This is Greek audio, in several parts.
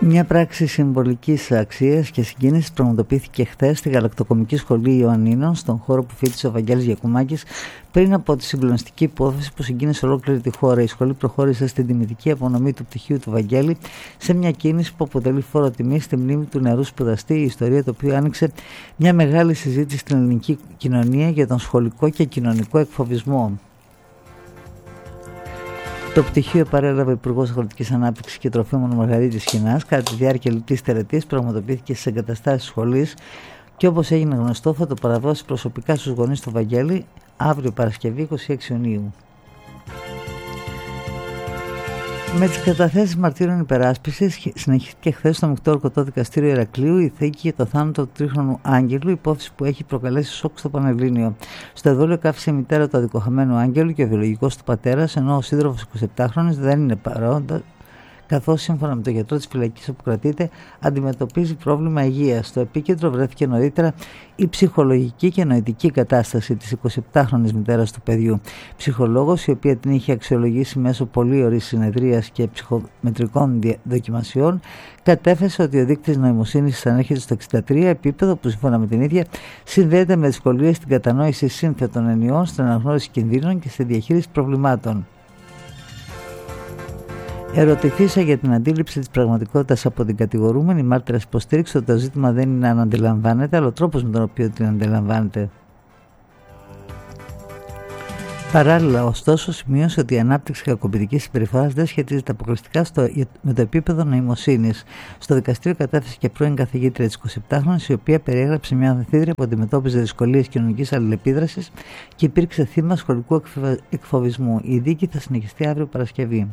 Μια πράξη συμβολικής αξίας και συγκίνησης πραγματοποιήθηκε χθες στη Γαλακτοκομική Σχολή Ιωαννίνων, στον χώρο που φοιτησε ο Βαγγέλης Γιακουμάκης, πριν από τη συγκλονιστική υπόθεση που συγκίνησε ολόκληρη τη χώρα. Η σχολή προχώρησε στην τιμητική απονομή του πτυχίου του Βαγγέλη, σε μια κίνηση που αποτελεί φόρο τιμή στη μνήμη του νεαρού σπουδαστή, η ιστορία του οποίου άνοιξε μια μεγάλη συζήτηση στην ελληνική κοινωνία για τον σχολικό και κοινωνικό εκφοβισμό. Το πτυχίο παρέλαβε ο Υπουργός Αγροτικής Ανάπτυξης και Τροφίμων Μαργαρίτης Χινάς. Κατά τη διάρκεια λεπτής τελετής πραγματοποιήθηκε στις εγκαταστάσεις της σχολής και, όπως έγινε γνωστό, θα το παραδώσει προσωπικά στους γονείς του Βαγγέλη αύριο Παρασκευή 26 Ιουνίου. Με τις καταθέσεις μαρτύρων υπεράσπισης συνεχίστηκε χθες στο Μεικτό Ορκωτό Δικαστήριο Ηρακλείου η θήκη για το θάνατο του τρίχρονου Άγγελου, υπόθεση που έχει προκαλέσει σοκ στο Πανελλήνιο. Στο εδόλιο κάφησε η μητέρα του αδικοχαμένου Άγγελου και ο βιολογικός του πατέρας, ενώ ο σύντροφος 27χρονος δεν είναι παρόντα, καθώς σύμφωνα με τον γιατρό της φυλακής όπου κρατείται αντιμετωπίζει πρόβλημα υγείας. Στο επίκεντρο βρέθηκε νωρίτερα η ψυχολογική και νοητική κατάσταση της 27χρονης μητέρας του παιδιού. Ψυχολόγος, η οποία την είχε αξιολογήσει μέσω πολύωρης συνεδρίας και ψυχομετρικών δοκιμασιών, κατέφεσε ότι ο δείκτης νοημοσύνης ανέρχεται στο 63, επίπεδο που σύμφωνα με την ίδια συνδέεται με δυσκολίες στην κατανόηση σύνθετων ενιών, στην αναγνώριση κινδύνων και στη διαχείριση προβλημάτων. Ερωτηθήσα για την αντίληψη της πραγματικότητας από την κατηγορούμενη, η μάρτυρας υποστήριξε ότι το ζήτημα δεν είναι αν αντιλαμβάνεται, αλλά ο τρόπος με τον οποίο την αντιλαμβάνεται. Παράλληλα, ωστόσο, σημείωσε ότι η ανάπτυξη κακοποιητικής συμπεριφοράς δεν σχετίζεται αποκλειστικά με το επίπεδο νοημοσύνης. Στο δικαστήριο κατέθεσε και πρώην καθηγήτρια της 27χρονης, η οποία περιέγραψε μια μαθήτρια που αντιμετώπιζε δυσκολίες κοινωνικής αλληλεπίδρασης και υπήρξε θύμα σχολικού εκφοβισμού. Η δίκη θα συνεχιστεί αύριο Παρασκευή.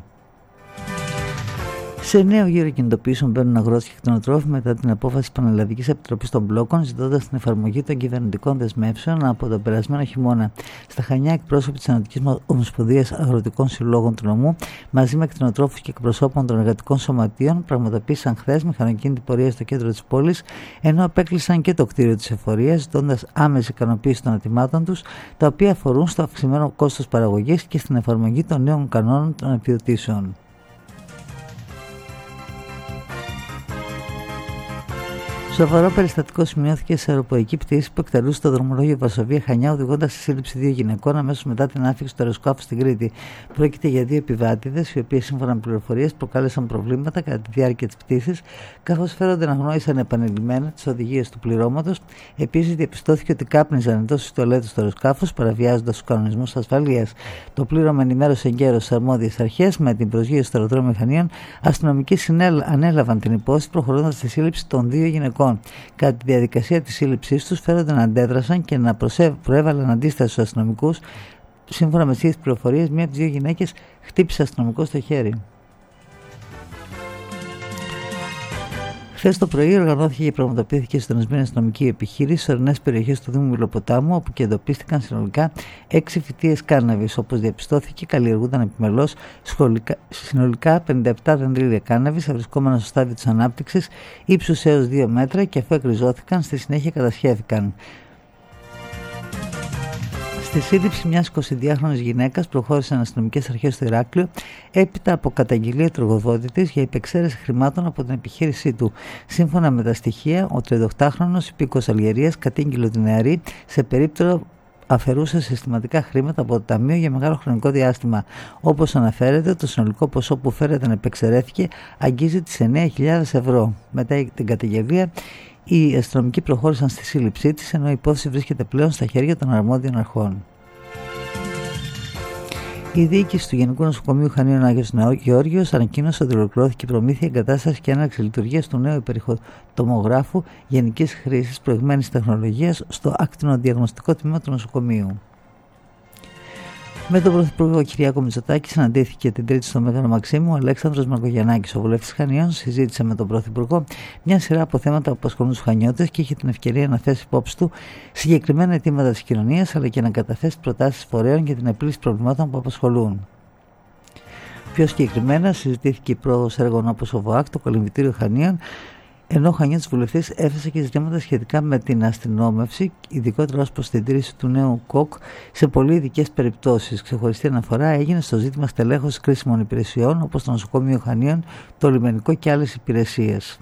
Σε νέο γύρο κινητοποιήσεων μπαίνουν αγρότες και κτηνοτρόφοι μετά την απόφαση της Πανελλαδικής Επιτροπής των Μπλόκων, ζητώντας την εφαρμογή των κυβερνητικών δεσμεύσεων από τον περασμένο χειμώνα. Στα Χανιά, εκπρόσωποι της Ενωτικής Ομοσπονδίας Αγροτικών Συλλόγων του νομού, μαζί με κτηνοτρόφους και εκπροσώπων των εργατικών σωματείων, πραγματοποίησαν χθες μηχανοκίνητη πορεία στο κέντρο της πόλης, ενώ απέκλεισαν και το κτίριο της εφορίας, ζητώντας άμεση ικανοποίηση των αιτημάτων τους, τα οποία αφορούν στο αυξημένο κόστος παραγωγής και στην εφαρμογή των νέων κανόνων των επιδοτήσεων. Σοβαρό περιστατικό σημειώθηκε σε αεροπορική πτήση που εκτελούσε το δρομολόγιο Βαρσοβία-Χανιά, οδηγώντας στη σύλληψη 2 γυναικών αμέσως μετά την άφηξη του αεροσκάφου στην Κρήτη. Πρόκειται για 2 επιβάτηδες, οι οποίες σύμφωνα με πληροφορίες προκάλεσαν προβλήματα κατά τη διάρκεια της πτήσης, καθώς φέρονται να γνώρισαν επανειλημμένα τις οδηγίες του πληρώματος. Επίσης, διαπιστώθηκε ότι κάπνιζαν εντός της τουαλέτας του αεροσκάφου, παραβιάζοντας τους κανονισμούς ασφαλείας. Το πλήρωμα ενημέρωσε εγκαίρως στις αρμόδιες αρχές. Με την προσγείωση του αεροδρόμιου Χανίων, αστυνομικοί ανέλαβαν την υπόθεση, προχωρώντας στη σύλληψη των 2 γυναικών. Κατά τη διαδικασία της σύλληψής τους φέρονται να αντέδρασαν και να προέβαλαν αντίσταση στους αστυνομικούς. Σύμφωνα με τις πληροφορίες, μία από τις 2 γυναίκες χτύπησε αστυνομικό στο χέρι. Χθες το πρωί οργανώθηκε και πραγματοποιήθηκε συντονισμένη αστυνομική επιχείρηση σε ορεινές περιοχές του Δήμου Μηλοποτάμου, όπου και εντοπίστηκαν συνολικά 6 φυτείες κάναβης. Όπως διαπιστώθηκε, καλλιεργούνταν επιμελώς συνολικά 57 δεντρίλια κάναβης, βρισκόμενα στο στάδιο της ανάπτυξης, ύψους έως 2 μέτρα, και αφού εκριζώθηκαν, στη συνέχεια κατασχέθηκαν. Στη σύλληψη μιας 22χρονης γυναίκας προχώρησαν αστυνομικές αρχές στο Ηράκλειο έπειτα από καταγγελία του εργοδότη της για υπεξαίρεση χρημάτων από την επιχείρησή του. Σύμφωνα με τα στοιχεία, ο 38χρονος υπήκοος Αλγερίας κατήγγειλε την νεαρή σε περίπτωση αφαιρούσε συστηματικά χρήματα από το ταμείο για μεγάλο χρονικό διάστημα. Όπως αναφέρεται, το συνολικό ποσό που φέρεται να επεξαιρέθηκε αγγίζει τις 9.000 ευρώ. Μετά την καταγγελία, οι αστυνομικοί προχώρησαν στη σύλληψή της, ενώ η υπόθεση βρίσκεται πλέον στα χέρια των αρμόδιων αρχών. Η διοίκηση του Γενικού Νοσοκομείου Χανίων Άγιος Γεώργιος ανακοίνωσε ότι ολοκληρώθηκε η προμήθεια, εγκατάσταση και έναρξη λειτουργίας του νέου υπερηχοτομογράφου γενικής χρήσης προηγμένης τεχνολογίας στο ακτινοδιαγνωστικό τμήμα του νοσοκομείου. Με τον Πρωθυπουργό Κυριάκο Μητσοτάκη συναντήθηκε την Τρίτη στο Μέγαρο Μαξίμου ο Αλέξανδρος Μαργογιαννάκης. Ο βουλευτής Χανίων συζήτησε με τον Πρωθυπουργό μια σειρά από θέματα που απασχολούν τους Χανιώτες και είχε την ευκαιρία να θέσει υπόψη του συγκεκριμένα αιτήματα της κοινωνίας, αλλά και να καταθέσει προτάσεις φορέων για την επίλυση προβλημάτων που απασχολούν. Πιο συγκεκριμένα, συζητήθηκε η πρόοδος έργων όπως ο ΒΟΑΚ, το κολυμβητήριο Χανίων, Ενώ ο Χανιώτης βουλευτής έθεσε και ζητήματα σχετικά με την αστυνόμευση, ειδικότερα ως προς την τήρηση του νέου ΚΟΚ σε πολύ ειδικές περιπτώσεις. Ξεχωριστή αναφορά έγινε στο ζήτημα στελέχωσης κρίσιμων υπηρεσιών όπως το νοσοκομείο Χανίων, το λιμενικό και άλλες υπηρεσίες.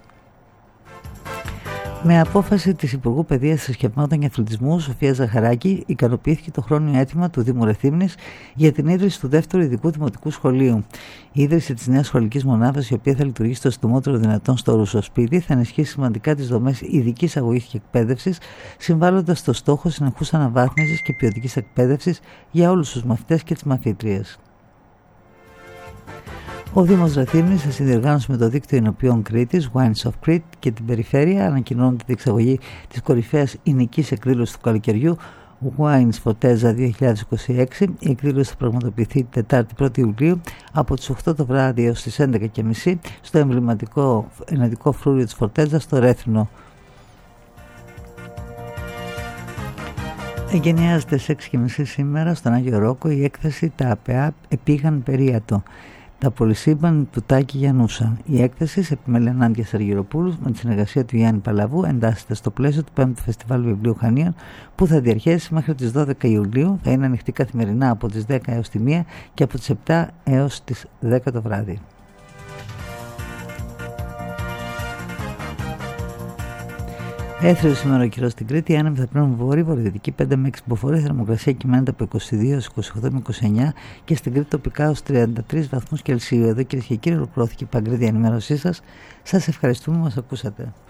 Με απόφαση της Υπουργού Παιδείας, Θρησκευμάτων και Αθλητισμού, Σοφία Ζαχαράκη, ικανοποιήθηκε το χρόνιο αίτημα του Δήμου Ρεθύμνης για την ίδρυση του δεύτερου ειδικού δημοτικού σχολείου. Η ίδρυση της νέας σχολικής μονάδας, η οποία θα λειτουργήσει το συντομότερο δυνατόν στο Ρουσοσπίτι, θα ενισχύσει σημαντικά τις δομές ειδικής αγωγής και εκπαίδευσης, συμβάλλοντας στο στόχο συνεχούς αναβάθμισης και ποιοτικής εκπαίδευσης για όλους τους μαθητές και τις μαθήτριες. Ο Δήμος Ρεθύμνης, σε συνδιοργάνωση με το δίκτυο εινοποιών Κρήτης, Wines of Crete και την περιφέρεια, ανακοινώνει τη διεξαγωγή της κορυφαίας εινικής εκδήλωσης του καλοκαιριού Wines Forteza 2026. Η εκδήλωση θα πραγματοποιηθεί την Τετάρτη 1η Ιουλίου από τις 8 το βράδυ έως τις 11.30 στο εμβληματικό ενετικό φρούριο της Φορτέζα στο Ρέθινο. Εγκαινιάζεται στις 6.30 σήμερα στον Άγιο Ρόκο η έκθεση «Τα ΑΠΕΑ επήγαν περίατο». Τα πολυσύμπαν του Τάκη Γιαννούσα. Η έκθεση, σε επιμέλεια Νάντιας Αργυροπούλου, με τη συνεργασία του Γιάννη Παλαβού, εντάσσεται στο πλαίσιο του 5ου Φεστιβάλ Βιβλίου Χανίων, που θα διαρκέσει μέχρι τις 12 Ιουλίου. Θα είναι ανοιχτή καθημερινά από τις 10 έως τη 1 και από τις 7 έως τις 10 το βράδυ. Έθριο σήμερα ο καιρός στην Κρήτη, άνεμη θα πνέουν βορειοδυτική 5 με 6 μποφόρ, θερμοκρασία κυμαίνεται από 22 έως 28 με 29 και στην Κρήτη τοπικά ως 33 βαθμούς Κελσίου. Εδώ κυρίες και κύριοι, ολοκληρώθηκε η παγκρίτια ενημέρωσή σας. Σας ευχαριστούμε που μας ακούσατε.